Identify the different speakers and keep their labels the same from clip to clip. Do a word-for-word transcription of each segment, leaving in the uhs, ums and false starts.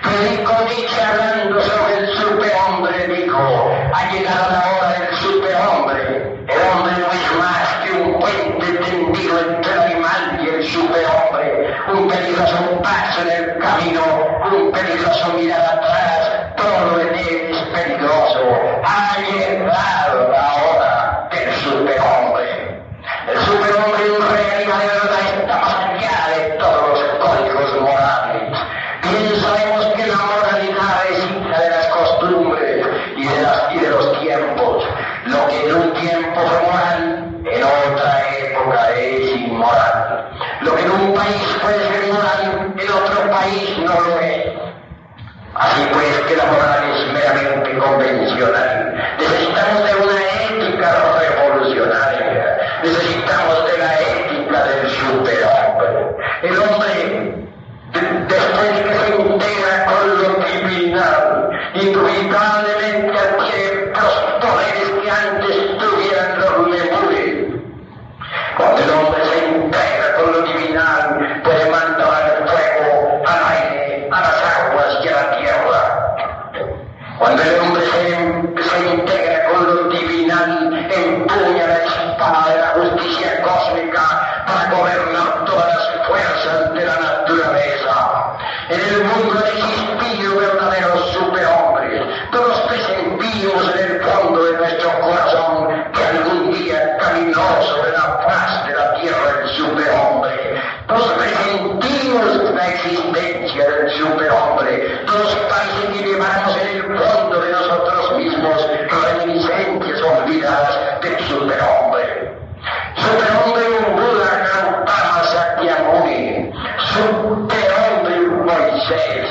Speaker 1: Federico Nietzsche, hablando sobre el superhombre, dijo: ha llegado la hora del superhombre. El hombre no es más que un puente tendido entre el animal y el superhombre, un peligroso paso en el camino, un peligroso mirar atrás, todo en él es peligroso. Ha llegado la hora del superhombre. El superhombre en realidad de verdad está más allá de todos los códigos morales. Bien sabemos que la moralidad es hija de las costumbres y de, las, y de los tiempos. Lo que en un tiempo fue moral, en otra época es inmoral. Lo que en un país puede ser moral, en otro país no lo es. Así pues que la moral es meramente convencional. Necesitamos de una ética revolucionaria. Necesitamos de la ética del superhombre. El hombre, después que se integra con lo divinal, indubitablemente adquiere los poderes que antes tuvieran los lemures. Cuando el hombre se integra con lo divinal, puede mandar al fuego, al aire, a las aguas y a la tierra. Cuando el hombre se, se integra con lo divinal, empuña la espada de la justicia cósmica para gobernar todas las fuerzas de la naturaleza. En el mundo han existido verdaderos superhombres. Todos presentimos en el fondo de nuestro corazón que algún día caminó sobre la faz de la tierra el superhombre. Todos presentimos la existencia del superhombre. Todos parece que llevamos en el fondo de nosotros mismos reminiscencias olvidadas del superhombre. Superhombre un Buda, Gautama, Sakyamuni. Superhombre un Moisés,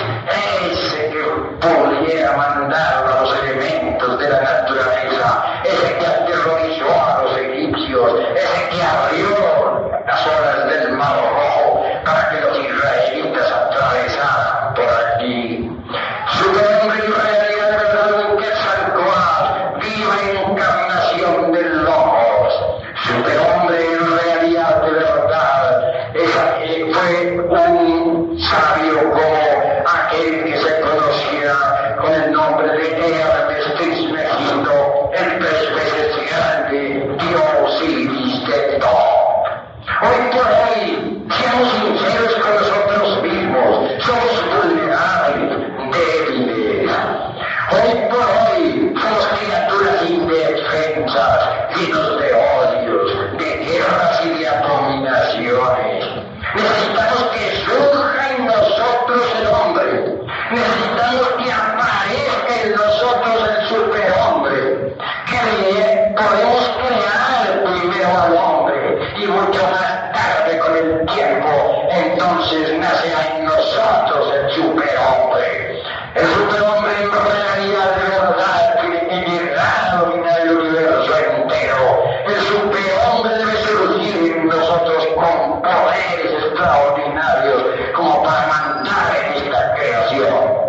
Speaker 1: ese que pudiera mandar a los elementos de la naturaleza, ese que aterrorizó a los egipcios, ese que abrió las olas del Mar Rojo para que los israelitas atravesaran por aquí. Superhombre en realidad de verdad un Quetzalcóatl, viva encarnación del Logos. Superhombre en realidad de verdad esa, eh, fue un sabio como aquel que se conocía con el nombre de Hermes Trismegisto, el tres veces grande Dios Iris de todo. Hoy por hoy, seamos sinceros con nosotros mismos, somos vulnerables, débiles. Hoy por hoy, somos criaturas indefensas, llenos de odios, de guerras y de abominaciones. Necesitamos que surja en nosotros el hombre. Necesitamos que aparezca en nosotros el superhombre. Que podemos crear primero al hombre y mucho más tarde con el tiempo, entonces nacerá en nosotros el superhombre. El superhombre en realidad de verdad tiene que llegar a dominar el universo entero. El superhombre debe surgir en nosotros con poderes extraordinarios como para mandar en esta creación.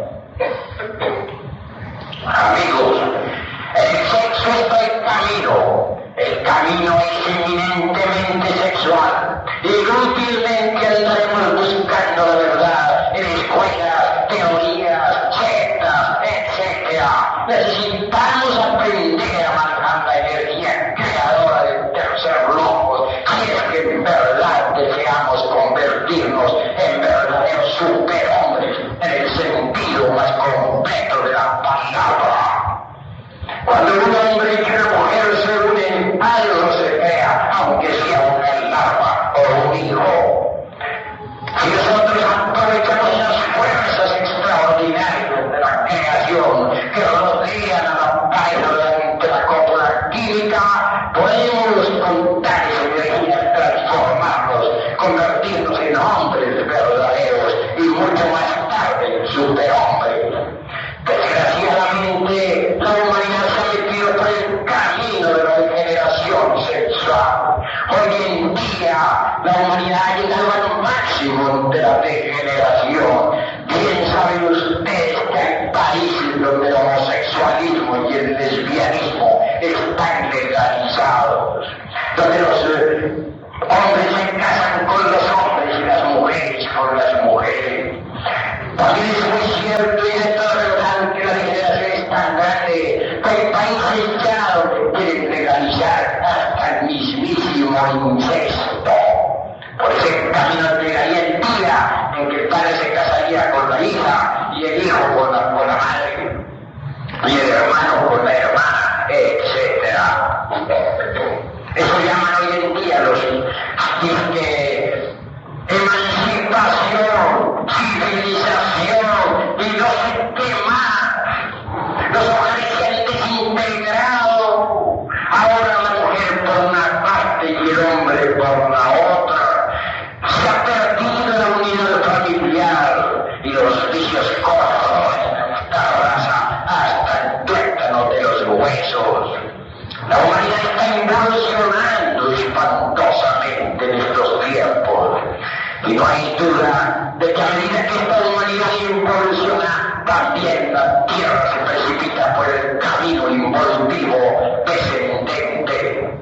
Speaker 1: Amigos, el sexo está el camino. El camino es eminentemente sexual. Inútilmente andaremos buscando la verdad en escuelas, teorías, sectas, etcétera. Necesitamos aprender a manejar la energía creadora del tercer logos si es que en verdad deseamos convertirnos en verdaderos superhombres en el sentido más completo de la palabra. Cuando un hombre y una mujer se unen, algo se crea, aunque sea una larva o un hijo. Si nosotros aprovechamos las fuerzas extraordinarias de la creación que rodean a la pared de la cópula química, podemos con tales energías transformarnos, convertirnos en hombres verdaderos y mucho más tarde en superhombres. Desgraciadamente, la humanidad se ha metido por el camino de la degeneración sexual. Hoy en día, la humanidad ha llegado al máximo de la degeneración. Bien saben ustedes que hay países donde el homosexualismo y el lesbianismo están legalizados, donde los eh, hombres se casan con los hombres y las mujeres con las mujeres. También es muy cierto hija, y el hijo con la, con la madre, y el hermano con la hermana, etcétera. Eso llaman hoy en día los que emancipación, civilización y no sé qué más. Los hogares se han desintegrado. Ahora la mujer por una parte y el hombre por la otra. Se ha perdido la unidad familiar y los vicios corren esta raza hasta el tuétano de los huesos. La humanidad está involucionando espantosamente en estos tiempos. Y no hay duda de que a medida que esta humanidad involuciona, también la Tierra se precipita por el camino involutivo descendente.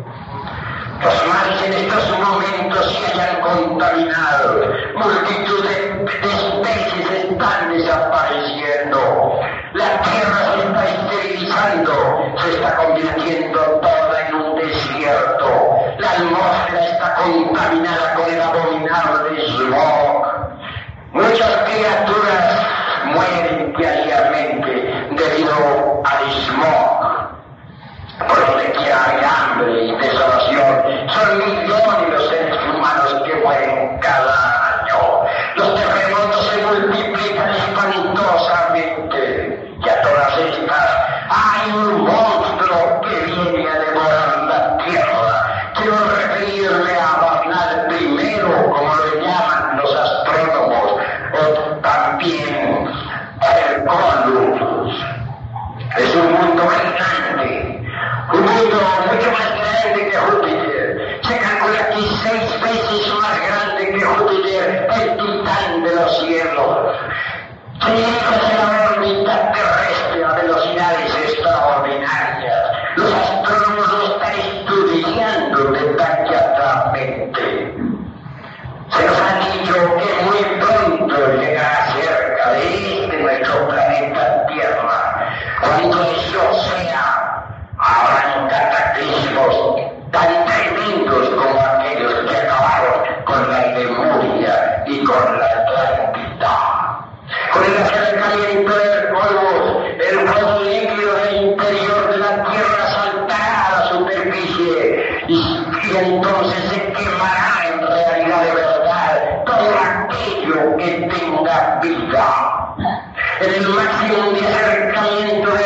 Speaker 1: Los mares en estos momentos se hayan contaminado, multitud de, de especies están desapareciendo, la Tierra se está esterilizando, se está convirtiendo toda en un desierto, la atmósfera está contaminada con el abominable smog. Muchas criaturas mueren diariamente debido al smog. Por donde quiera hay hambre y desolación. Son millones los seres humanos que mueren cada año. Los terremotos se multiplican espantosamente. Y a todas estas hay un monstruo que viene a devorar la tierra. Quiero referirme a Barnard primero, como lo llaman los astrónomos, o también el Columbus. Es un mundo gigante. Un mundo mucho más grande que Júpiter. Se calcula que seis veces más grande que Júpiter, el titán de los cielos. Se dirige hacia la órbita terrestre a velocidades extraordinarias. Los astrónomos lo están estudiando detalladamente. Se nos ha dicho que muy pronto llegará cerca de este nuestro planeta Tierra. Cuando eso sea, habrán cataclismos tan tremendos como aquellos que acabaron con la Lemuria y con la Atlántida. Con el acercamiento del polvo, el fuego líquido del interior de la Tierra saltará a la superficie y, y entonces se quemará en realidad de verdad todo aquello que tenga vida. En el máximo de acercamiento de